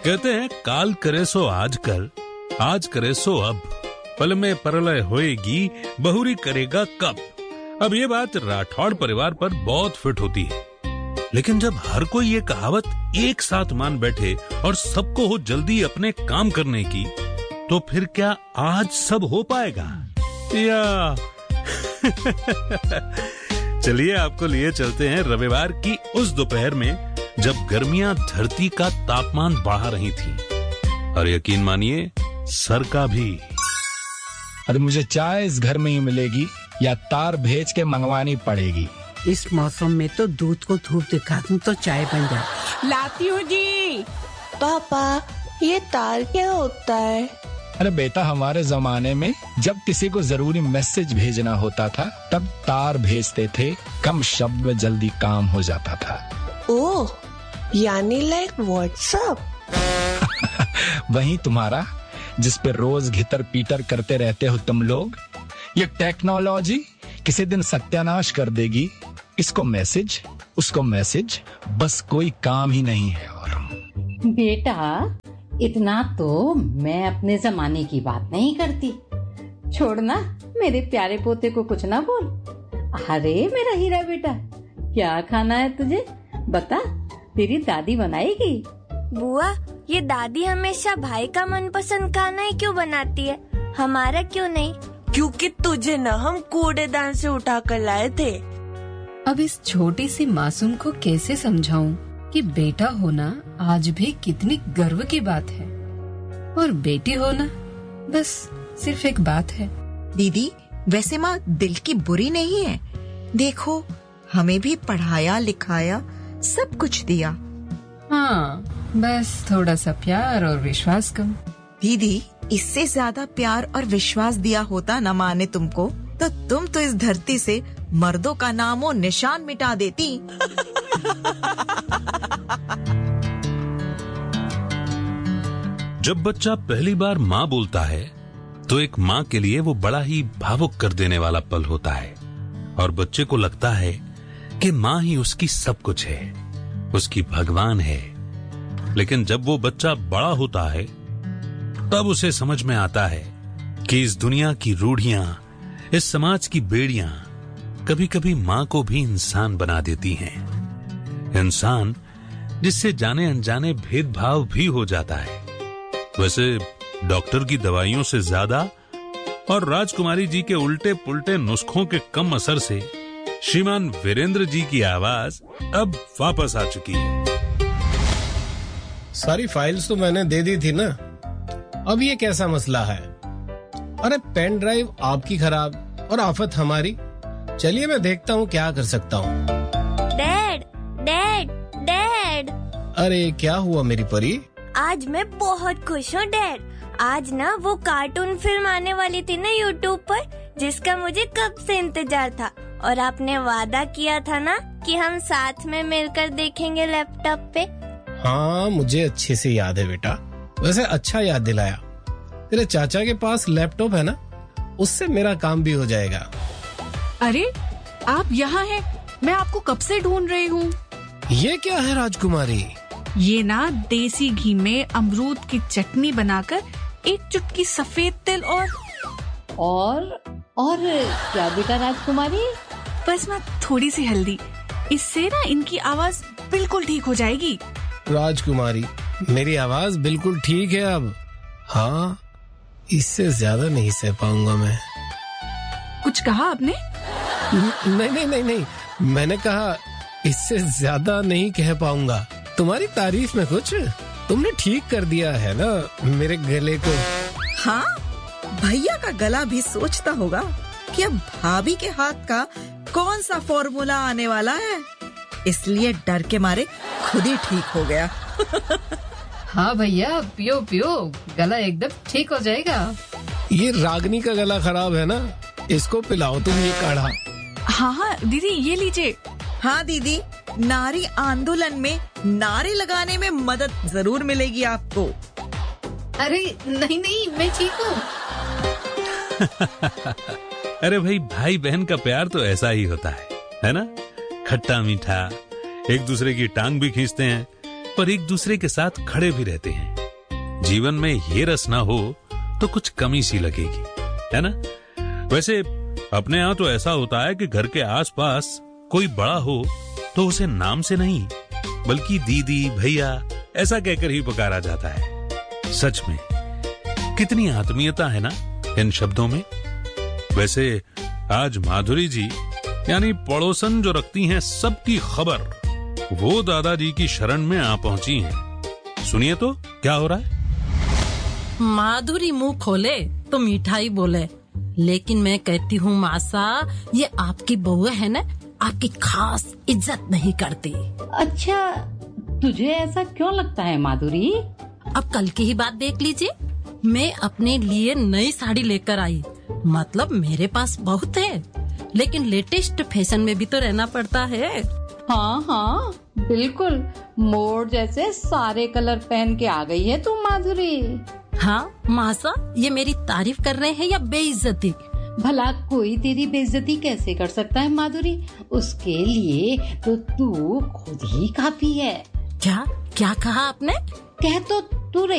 कहते हैं काल करे सो आजकल, आज करे सो अब, पल में परलय होएगी, बहुरी करेगा कब। अब ये बात राठौड़ परिवार पर बहुत फिट होती है, लेकिन जब हर कोई ये कहावत एक साथ मान बैठे और सबको हो जल्दी अपने काम करने की, तो फिर क्या आज सब हो पाएगा या चलिए आपको लिए चलते हैं रविवार की उस दोपहर में जब गर्मियां धरती का तापमान बढ़ा रही थी, और यकीन मानिए सर का भी। अरे मुझे चाय इस घर में ही मिलेगी या तार भेज के मंगवानी पड़ेगी? इस मौसम में तो दूध को धूप दिखा दूं तो चाय बन जाए। लाती हूँ जी। पापा ये तार क्या होता है? अरे बेटा, हमारे जमाने में जब किसी को जरूरी मैसेज भेजना होता था तब तार भेजते थे, कम शब्द में जल्दी काम हो जाता था। ओह, यानी लाइक व्हाट्सएप। वही तुम्हारा, जिस पे रोज घितर पीटर करते रहते हो तुम लोग। ये टेक्नोलॉजी किसी दिन सत्यानाश कर देगी। इसको मैसेज, उसको मैसेज, बस कोई काम ही नहीं है। और बेटा, इतना तो मैं अपने जमाने की बात नहीं करती। छोड़ना, मेरे प्यारे पोते को कुछ ना बोल। अरे मेरा हीरा बेटा, क्या खाना है तुझे बता, तेरी दादी बनाएगी। बुआ, ये दादी हमेशा भाई का मनपसंद खाना ही क्यों बनाती है, हमारा क्यों नहीं? क्योंकि तुझे न हम कूड़ेदान से उठा कर लाए थे। अब इस छोटी सी मासूम को कैसे समझाऊं कि बेटा होना आज भी कितनी गर्व की बात है, और बेटी होना बस सिर्फ एक बात है। दीदी, वैसे माँ दिल की बुरी नहीं है। देखो, हमें भी पढ़ाया लिखाया, सब कुछ दिया। हाँ, बस थोड़ा सा प्यार और विश्वास कम। दीदी, इससे ज्यादा प्यार और विश्वास दिया होता न माँ ने तुमको, तो तुम तो इस धरती से मर्दों का नामो निशान मिटा देती। जब बच्चा पहली बार माँ बोलता है तो एक माँ के लिए वो बड़ा ही भावुक कर देने वाला पल होता है, और बच्चे को लगता है कि माँ ही उसकी सब कुछ है, उसकी भगवान है। लेकिन जब वो बच्चा बड़ा होता है तब उसे समझ में आता है कि इस दुनिया की रूढ़ियां, इस समाज की बेड़ियां कभी कभी माँ को भी इंसान बना देती हैं। इंसान जिससे जाने अनजाने भेदभाव भी हो जाता है। वैसे डॉक्टर की दवाइयों से ज्यादा और राजकुमारी जी के उल्टे पुल्टे नुस्खों के कम असर से श्रीमान वीरेंद्र जी की आवाज अब वापस आ चुकी है। सारी फाइल्स तो मैंने दे दी थी ना, अब ये कैसा मसला है? अरे पेन ड्राइव आपकी खराब और आफत हमारी। चलिए मैं देखता हूँ क्या कर सकता हूँ। Dad, dad, dad. अरे क्या हुआ मेरी परी? आज मैं बहुत खुश हूँ डैड। आज ना वो कार्टून फिल्म आने वाली थी ना यूट्यूब पर, जिसका मुझे कब से इंतजार था, और आपने वादा किया था ना कि हम साथ में मिलकर देखेंगे लैपटॉप पे। हाँ, मुझे अच्छे से याद है बेटा। वैसे अच्छा याद दिलाया। तेरे चाचा के पास लैपटॉप है ना, उससे मेरा काम भी हो जाएगा। अरे आप यहाँ हैं, मैं आपको कब से ढूंढ रही हूँ। ये क्या है राजकुमारी? ये ना देसी घी में अमरूद की चटनी बनाकर एक चुटकी सफेद तिल और क्या बेटा राजकुमारी? बस मैं थोड़ी सी हल्दी, इससे ना इनकी आवाज बिल्कुल ठीक हो जाएगी। राजकुमारी, मेरी आवाज बिल्कुल ठीक है अब। हाँ, इससे ज्यादा नहीं सह पाऊंगा मैं। कुछ कहा आपने? नहीं, मैंने कहा इससे ज्यादा नहीं कह पाऊंगा। तुम्हारी तारीफ में कुछ तुमने ठीक कर दिया है ना मेरे गले को। हाँ, भैया का गला भी सोचता होगा कि अब भाभी के हाथ का कौन सा फॉर्मूला आने वाला है, इसलिए डर के मारे खुद ही ठीक हो गया। हाँ भैया, पियो पियो, गला एकदम ठीक हो जाएगा। ये रागनी का गला खराब है ना, इसको पिलाओ तुम ये काढ़ा। हाँ दीदी, ये लीजिए। हाँ दीदी, नारी आंदोलन में नारे लगाने में मदद जरूर मिलेगी आपको। अरे नहीं, मैं ठीक हूँ। अरे भाई बहन का प्यार तो ऐसा ही होता है ना? खट्टा मीठा, एक दूसरे की टांग भी खींचते हैं, और एक दूसरे के साथ खड़े भी रहते हैं। जीवन में ये रस ना हो तो कुछ कमी सी लगेगी, है ना? वैसे अपने यहाँ तो ऐसा होता है कि घर के आसपास कोई बड़ा हो तो उसे नाम से नहीं बल्कि दीदी, भैया ऐसा कहकर ही पुकारा जाता है। सच में कितनी आत्मीयता है ना इन शब्दों में। वैसे आज माधुरी जी यानी पड़ोसन जो रखती हैं सबकी खबर, वो दादाजी की शरण में आ पहुंची हैं। सुनिए तो क्या हो रहा है। माधुरी मुंह खोले तो मिठाई बोले, लेकिन मैं कहती हूँ मासा, ये आपकी बहू है ना, आपकी खास इज्जत नहीं करती। अच्छा, तुझे ऐसा क्यों लगता है माधुरी? अब कल की ही बात देख लीजिए, मैं अपने लिए नई साड़ी लेकर आई। मतलब मेरे पास बहुत है, लेकिन लेटेस्ट फैशन में भी तो रहना पड़ता है। हाँ हाँ बिल्कुल, मोर जैसे सारे कलर पहन के आ गई है तू माधुरी। हाँ मासा, ये मेरी तारीफ कर रहे हैं या बेइज्जती? भला कोई तेरी बेइज्जती कैसे कर सकता है माधुरी? उसके लिए तो तू खुद ही काफी है। क्या क्या कहा आपने? कह तो तू रही